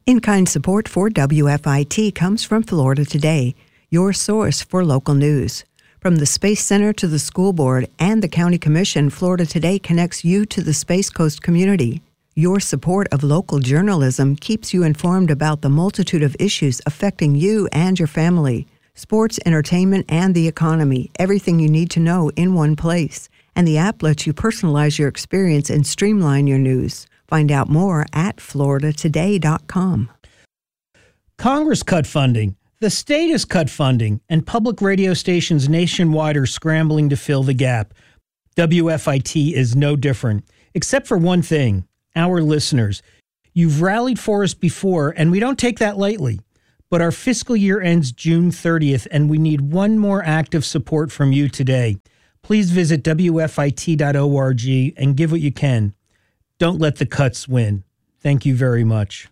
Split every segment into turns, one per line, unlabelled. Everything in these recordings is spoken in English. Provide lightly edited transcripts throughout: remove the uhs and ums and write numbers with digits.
In-kind support for WFIT comes from Florida Today, your source for local news. From the Space Center to the School Board and the County Commission, Florida Today connects you to the Space Coast community. Your support of local journalism keeps you informed about the multitude of issues affecting you and your family. Sports, entertainment, and the economy, everything you need to know in one place. And the app lets you personalize your experience and streamline your news. Find out more at floridatoday.com.
Congress cut funding, the state has cut funding, and public radio stations nationwide are scrambling to fill the gap. WFIT is no different, except for one thing, our listeners. You've rallied for us before, and we don't take that lightly. But our fiscal year ends June 30th, and we need one more act of support from you today. Please visit WFIT.org and give what you can. Don't let the cuts win. Thank you very much.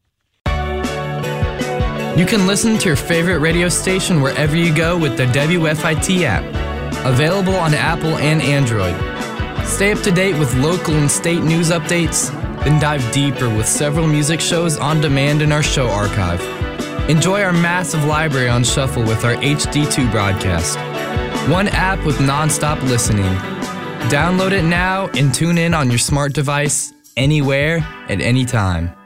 You can listen to your favorite radio station wherever you go with the WFIT app. Available on Apple and Android. Stay up to date with local and state news updates, then dive deeper with several music shows on demand in our show archive. Enjoy our massive library on shuffle with our HD2 broadcast. One app with non-stop listening. Download it now and tune in on your smart device, anywhere, at any time.